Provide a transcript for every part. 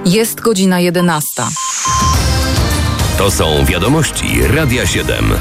Jest godzina 11. To są wiadomości Radia 7.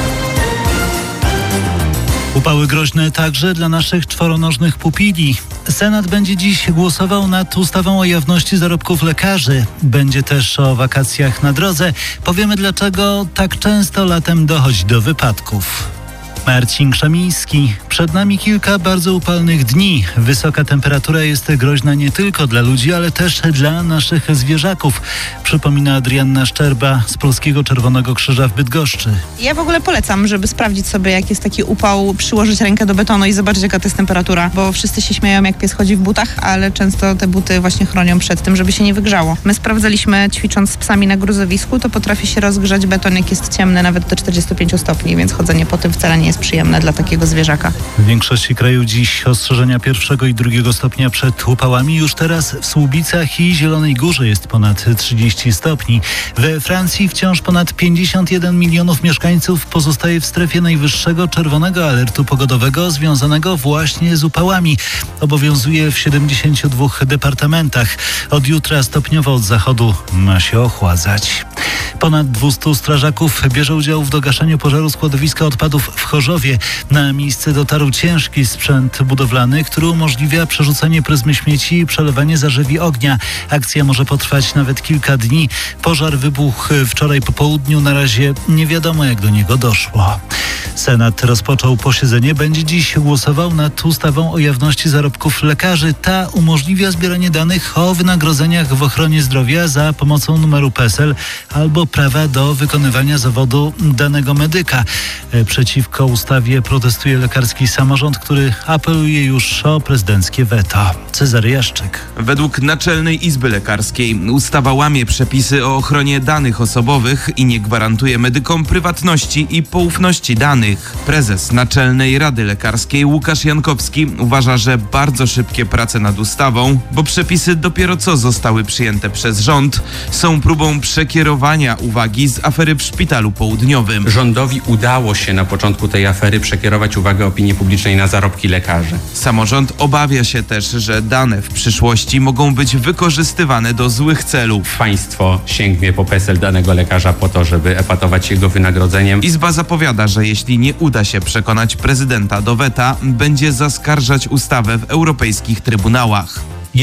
Upały groźne także dla naszych czworonożnych pupili. Senat będzie dziś głosował nad ustawą o jawności zarobków lekarzy. Będzie też o wakacjach na drodze. Powiemy, dlaczego tak często latem dochodzi do wypadków. Marcin Krzemiński. Przed nami kilka bardzo upalnych dni. Wysoka temperatura jest groźna nie tylko dla ludzi, ale też dla naszych zwierzaków. Przypomina Adrianna Szczerba z Polskiego Czerwonego Krzyża w Bydgoszczy. Ja w ogóle polecam, żeby sprawdzić sobie, jak jest taki upał, przyłożyć rękę do betonu i zobaczyć, jaka to jest temperatura. Bo wszyscy się śmieją, jak pies chodzi w butach, ale często te buty właśnie chronią przed tym, żeby się nie wygrzało. My sprawdzaliśmy, ćwicząc z psami na gruzowisku, to potrafi się rozgrzać beton, jak jest ciemny, nawet do 45 stopni, więc chodzenie po tym wcale nie jest przyjemne dla takiego zwierzaka. W większości kraju dziś ostrzeżenia 1. i 2. stopnia przed upałami. Już teraz w Słubicach i Zielonej Górze jest ponad 30 stopni. We Francji wciąż ponad 51 milionów mieszkańców pozostaje w strefie najwyższego czerwonego alertu pogodowego związanego właśnie z upałami. Obowiązuje w 72 departamentach. Od jutra stopniowo od zachodu ma się ochładzać. Ponad 200 strażaków bierze udział w dogaszaniu pożaru składowiska odpadów w Chorzowie. Na miejsce dotarł ciężki sprzęt budowlany, który umożliwia przerzucanie pryzmy śmieci i przelewanie zarzewi ognia. Akcja może potrwać nawet kilka dni. Pożar wybuchł wczoraj po południu. Na razie nie wiadomo, jak do niego doszło. Senat rozpoczął posiedzenie. Będzie dziś głosował nad ustawą o jawności zarobków lekarzy. Ta umożliwia zbieranie danych o wynagrodzeniach w ochronie zdrowia za pomocą numeru PESEL albo prawa do wykonywania zawodu danego medyka. Przeciwko ustawie protestuje lekarski samorząd, który apeluje już o prezydenckie weto. Cezary Jaszczyk. Według Naczelnej Izby Lekarskiej ustawa łamie przepisy o ochronie danych osobowych i nie gwarantuje medykom prywatności i poufności danych. Prezes Naczelnej Rady Lekarskiej Łukasz Jankowski uważa, że bardzo szybkie prace nad ustawą, bo przepisy dopiero co zostały przyjęte przez rząd, są próbą przekierowania uwagi z afery w Szpitalu Południowym. Rządowi udało się na początku tej afery przekierować uwagę opinii publicznej na zarobki lekarzy. Samorząd obawia się też, że dane w przyszłości mogą być wykorzystywane do złych celów. Państwo sięgnie po PESEL danego lekarza po to, żeby epatować jego wynagrodzeniem. Izba zapowiada, że jeśli nie uda się przekonać prezydenta do weta, będzie zaskarżać ustawę w europejskich trybunałach.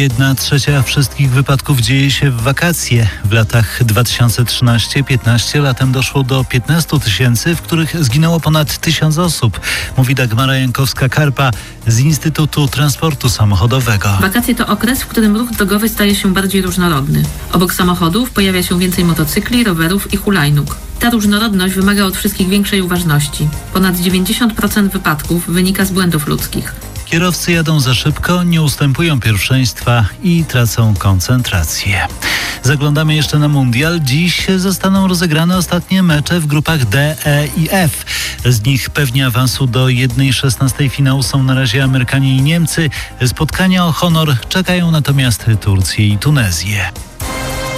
1/3 wszystkich wypadków dzieje się w wakacje. W latach 2013-15 latem doszło do 15 tysięcy, w których zginęło ponad 1000 osób, mówi Dagmara Jankowska-Karpa z Instytutu Transportu Samochodowego. Wakacje to okres, w którym ruch drogowy staje się bardziej różnorodny. Obok samochodów pojawia się więcej motocykli, rowerów i hulajnóg. Ta różnorodność wymaga od wszystkich większej uważności. Ponad 90% wypadków wynika z błędów ludzkich. Kierowcy jadą za szybko, nie ustępują pierwszeństwa i tracą koncentrację. Zaglądamy jeszcze na mundial. Dziś zostaną rozegrane ostatnie mecze w grupach D, E i F. Z nich pewnie awansu do 1/16 finału są na razie Amerykanie i Niemcy. Spotkania o honor czekają natomiast Turcję i Tunezję.